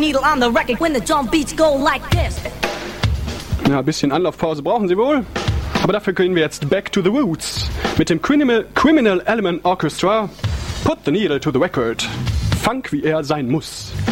needle on the record when the drum beats go like this. Ja, ein bisschen Anlaufpause brauchen Sie wohl. Aber dafür gehen wir jetzt back to the roots. Mit dem Criminal Element Orchestra. Put the needle to the record. Funk, wie er sein muss.